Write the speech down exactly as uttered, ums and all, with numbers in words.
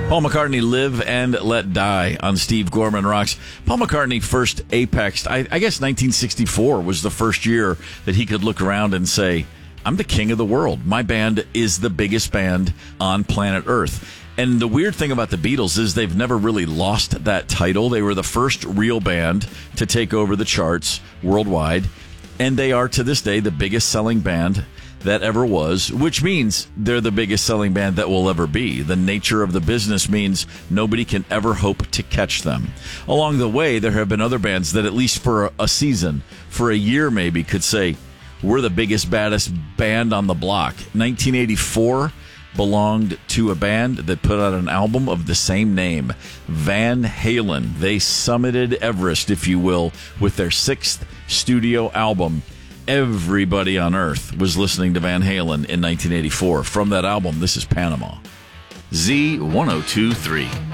Paul McCartney, Live and Let Die on Steve Gorman Rocks. Paul McCartney first apexed, I, I guess nineteen sixty-four was the first year that he could look around and say, I'm the king of the world. My band is the biggest band on planet Earth. And the weird thing about the Beatles is they've never really lost that title. They were the first real band to take over the charts worldwide. And they are, to this day, the biggest selling band that ever was, which means they're the biggest selling band that will ever be. The nature of the business means nobody can ever hope to catch them. Along the way, there have been other bands that at least for a season, for a year maybe, could say, we're the biggest, baddest band on the block. nineteen eighty-four belonged to a band that put out an album of the same name, Van Halen. They summited Everest, if you will, with their sixth studio album. Everybody on Earth was listening to Van Halen in nineteen eighty-four. From that album, this is Panama. Z ten twenty-three.